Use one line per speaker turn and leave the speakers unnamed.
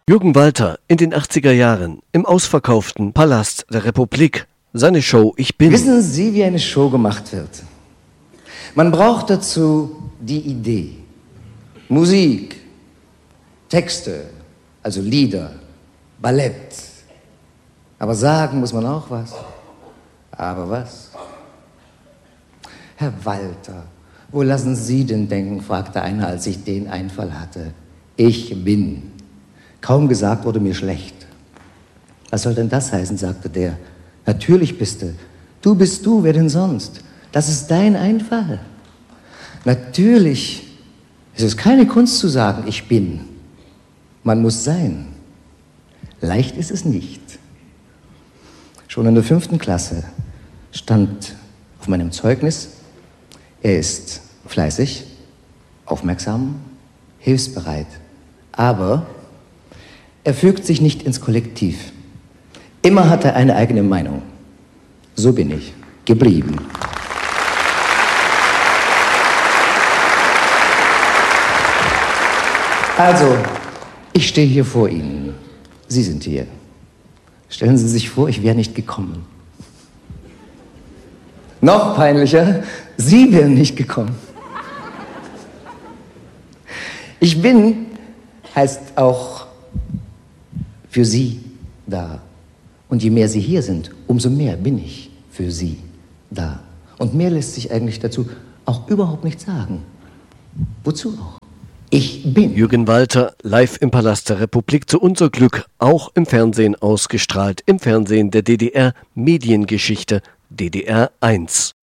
Jürgen Walter in den 80er Jahren im ausverkauften Palast der Republik. Seine Show Ich bin.
Wissen Sie, wie eine Show gemacht wird? Man braucht dazu die Idee. Musik, Texte, also Lieder, Ballett. Aber sagen muss man auch was. Aber was? Herr Walter, wo lassen Sie denn denken, fragte einer, als ich den Einfall hatte. Ich bin. Kaum gesagt wurde mir schlecht. Was soll denn das heißen, sagte der. Natürlich bist du. Du bist du, wer denn sonst? Das ist dein Einfall. Natürlich ist es keine Kunst zu sagen, ich bin. Man muss sein. Leicht ist es nicht. Schon in der 5. Klasse stand auf meinem Zeugnis, er ist fleißig, aufmerksam, hilfsbereit, aber er fügt sich nicht ins Kollektiv. Immer hat er eine eigene Meinung. So bin ich geblieben. Also, ich stehe hier vor Ihnen. Sie sind hier. Stellen Sie sich vor, ich wäre nicht gekommen. Noch peinlicher, Sie wären nicht gekommen. Ich bin heißt auch für Sie da. Und je mehr Sie hier sind, umso mehr bin ich für Sie da. Und mehr lässt sich eigentlich dazu auch überhaupt nicht sagen. Wozu auch? Ich bin.
Jürgen Walter live im Palast der Republik, zu unser Glück auch im Fernsehen ausgestrahlt. Im Fernsehen der DDR Mediengeschichte, DDR 1.